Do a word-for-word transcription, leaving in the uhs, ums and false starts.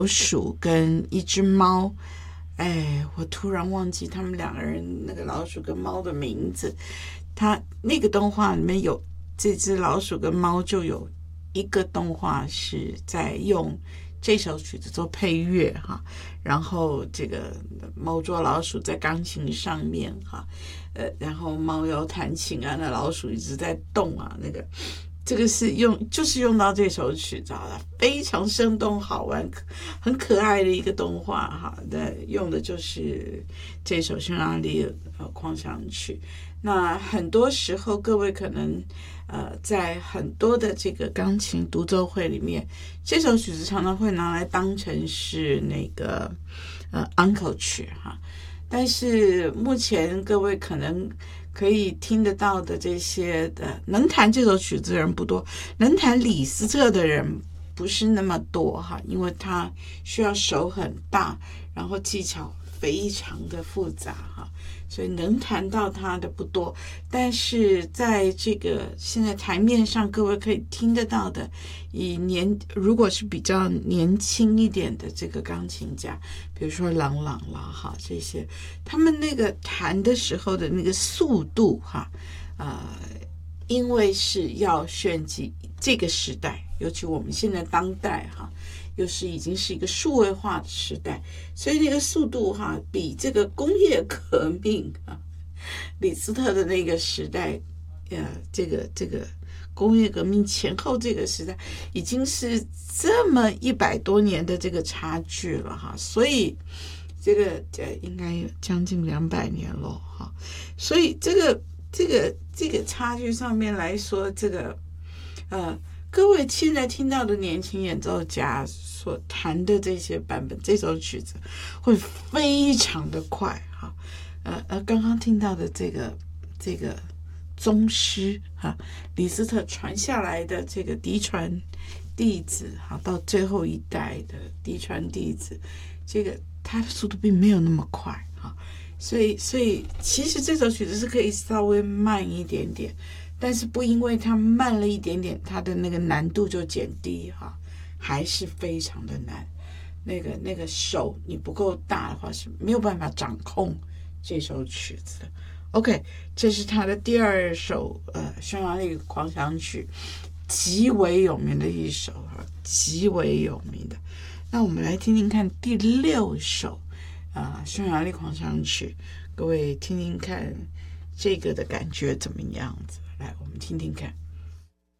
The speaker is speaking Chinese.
鼠跟一只猫，哎，我突然忘记他们两个人那个老鼠跟猫的名字。他那个动画里面有这只老鼠跟猫，就有一个动画是在用这首曲子做配乐哈，然后这个猫捉老鼠在钢琴上面哈，呃，然后猫要弹琴啊，那老鼠一直在动啊，那个这个是用就是用到这首曲子了，非常生动好玩，很可爱的一个动画哈。那用的就是这首匈牙利呃狂想曲。那很多时候各位可能呃在很多的这个钢琴独奏会里面，这首曲子常常会拿来当成是那个呃 uncle 曲哈。但是目前各位可能可以听得到的这些的能弹这首曲子的人不多，能弹李斯特的人不是那么多哈，因为他需要手很大，然后技巧非常的复杂哈，所以能弹到他的不多。但是在这个现在台面上各位可以听得到的，以年如果是比较年轻一点的这个钢琴家，比如说郎朗啦哈，这些他们那个弹的时候的那个速度哈，呃，因为是要炫技这个时代，尤其我们现在当代哈，又是已经是一个数位化的时代，所以那个速度哈，比这个工业革命啊，李斯特的那个时代，呃，这个这个工业革命前后这个时代，已经是这么一百多年的这个差距了哈，所以这个这应该有将近两百年了哈，所以这个这个这个差距上面来说，这个呃。各位现在听到的年轻演奏家所弹的这些版本，这首曲子会非常的快哈。呃呃，刚刚听到的这个这个宗师哈，李斯特传下来的这个嫡传弟子哈，到最后一代的嫡传弟子，这个他的速度并没有那么快哈，所以所以其实这首曲子是可以稍微慢一点点。但是不因为它慢了一点点，它的那个难度就减低哈，还是非常的难。那个那个手你不够大的话是没有办法掌控这首曲子的。OK， 这是他的第二首呃匈牙利狂想曲，极为有名的一首哈，极为有名的。那我们来听听看第六首啊、呃、匈牙利狂想曲，各位听听看这个的感觉怎么样子？来，我们听听看。